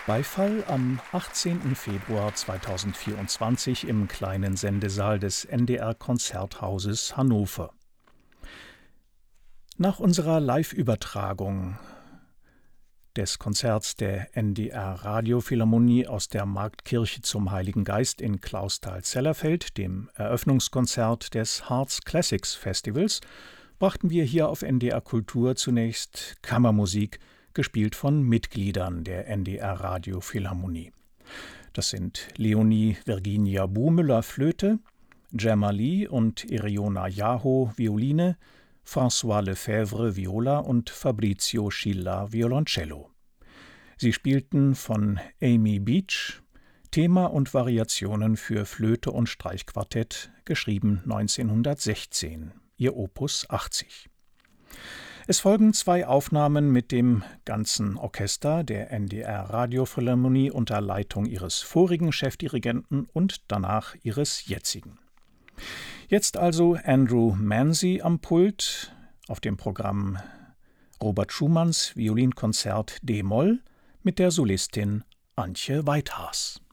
Beifall am 18. Februar 2024 im kleinen Sendesaal des NDR-Konzerthauses Hannover. Nach unserer Live-Übertragung des Konzerts der NDR-Radiophilharmonie aus der Marktkirche zum Heiligen Geist in Clausthal-Zellerfeld, dem Eröffnungskonzert des Harz Classics Festivals, brachten wir hier auf NDR Kultur zunächst Kammermusik, gespielt von Mitgliedern der NDR-Radiophilharmonie. Das sind Leonie Virginia Buhmüller Flöte, Gemma Lee und Iriona Jaho Violine, François Lefebvre Viola und Fabrizio Scilla Violoncello. Sie spielten von Amy Beach Thema und Variationen für Flöte und Streichquartett, geschrieben 1916, ihr Opus 80. Es folgen 2 Aufnahmen mit dem ganzen Orchester der NDR-Radiophilharmonie unter Leitung ihres vorigen Chefdirigenten und danach ihres jetzigen. Jetzt also Andrew Manzi am Pult, auf dem Programm Robert Schumanns Violinkonzert d-Moll mit der Solistin Antje Weithaas.